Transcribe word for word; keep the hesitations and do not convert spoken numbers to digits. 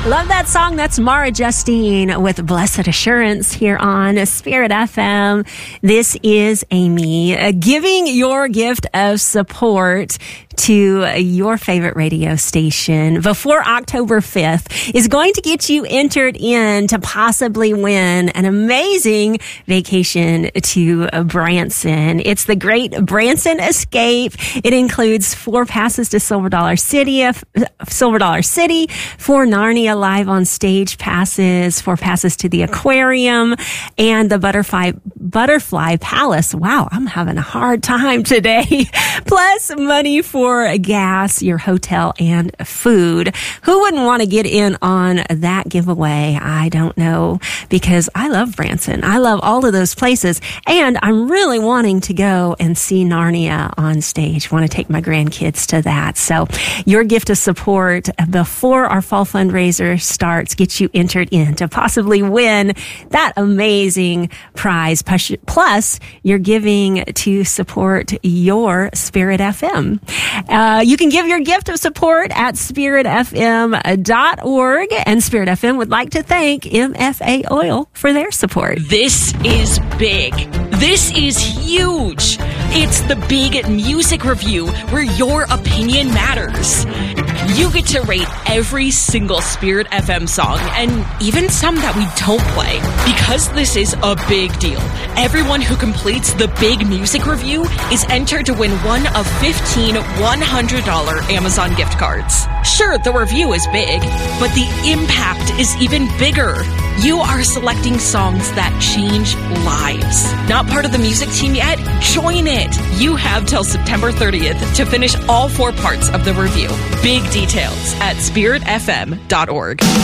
Love that song. That's Mara Justine with Blessed Assurance here on Spirit F M. This is Amy, uh, giving your gift of support to your favorite radio station before October fifth is going to get you entered in to possibly win an amazing vacation to Branson. It's the Great Branson Escape. It includes four passes to Silver Dollar City, Silver Dollar City, four Narnia Live on Stage passes, four passes to the aquarium, and the Butterfly Butterfly Palace. Wow, I'm having a hard time today. Plus money for gas, your hotel, and food. Who wouldn't want to get in on that giveaway? I don't know, because I love Branson. I love all of those places, and I'm really wanting to go and see Narnia on stage. Want to take my grandkids to that. So your gift of support before our fall fundraiser starts gets you entered in to possibly win that amazing prize. Plus, you're giving to support your Spirit F M. Uh, you can give your gift of support at spirit f m dot org, and Spirit F M would like to thank M F A Oil for their support. This is big. This is huge. It's the big music review where your opinion matters. You get to rate every single Spirit F M song, and even some that we don't play. Because this is a big deal, everyone who completes the big music review is entered to win one of fifteen one hundred dollars Amazon gift cards. Sure, the review is big, but the impact is even bigger. You are selecting songs that change lives. Not part of the music team yet? Join it. You have till September thirtieth to finish all four parts of the review. Big details at spirit f m dot org.